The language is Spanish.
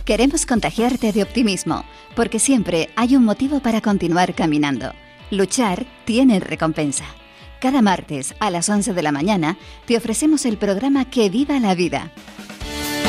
Queremos contagiarte de optimismo, porque siempre hay un motivo para continuar caminando. Luchar tiene recompensa. Cada martes a las 11 de la mañana te ofrecemos el programa Que Viva la Vida,